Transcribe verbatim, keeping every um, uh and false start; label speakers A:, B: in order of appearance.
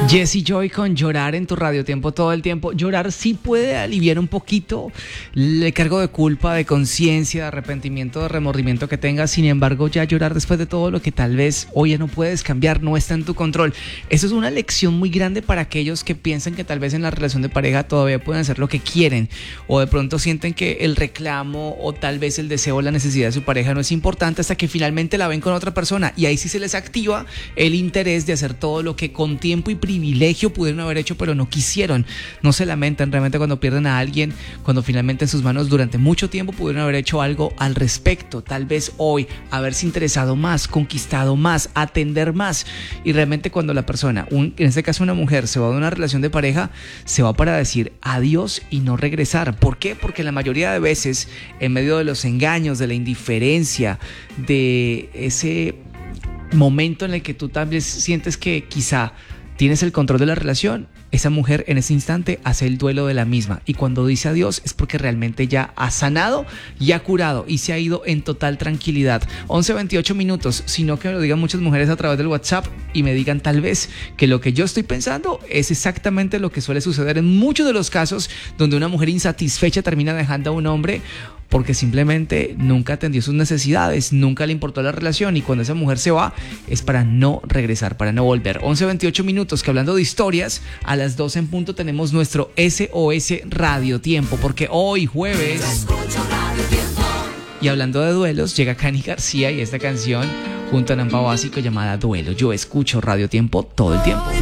A: Jesse Joy con Llorar en tu Radio Tiempo todo el tiempo. Llorar sí puede aliviar un poquito el cargo de culpa, de conciencia, de arrepentimiento, de remordimiento que tengas. Sin embargo, ya llorar después de todo lo que tal vez hoy ya no puedes cambiar, no está en tu control. Eso es una lección muy grande para aquellos que piensan que tal vez en la relación de pareja todavía pueden hacer lo que quieren, o de pronto sienten que el reclamo o tal vez el deseo o la necesidad de su pareja no es importante hasta que finalmente la ven con otra persona, y ahí sí se les activa el interés de hacer todo lo que con tiempo y privilegio pudieron haber hecho pero no quisieron. No se lamentan realmente cuando pierden a alguien, cuando finalmente en sus manos durante mucho tiempo pudieron haber hecho algo al respecto, tal vez hoy haberse interesado más, conquistado más, atender más. Y realmente cuando la persona, un, en este caso una mujer, se va de una relación de pareja, se va para decir adiós y no regresar. ¿Por qué? Porque la mayoría de veces, en medio de los engaños, de la indiferencia, de ese momento en el que tú también sientes que quizá tienes el control de la relación, esa mujer en ese instante hace el duelo de la misma, y cuando dice adiós es porque realmente ya ha sanado y ha curado y se ha ido en total tranquilidad. once veintiocho minutos, sino que me lo digan muchas mujeres a través del WhatsApp y me digan tal vez que lo que yo estoy pensando es exactamente lo que suele suceder en muchos de los casos donde una mujer insatisfecha termina dejando a un hombre porque simplemente nunca atendió sus necesidades, nunca le importó la relación, y cuando esa mujer se va es para no regresar, para no volver. once veintiocho minutos, que hablando de historias, a las doce en punto tenemos nuestro S O S Radio Tiempo, porque hoy jueves, y hablando de duelos, llega Cani García y esta canción junto a Nampa Básico llamada Duelo. Yo escucho Radio Tiempo todo el tiempo.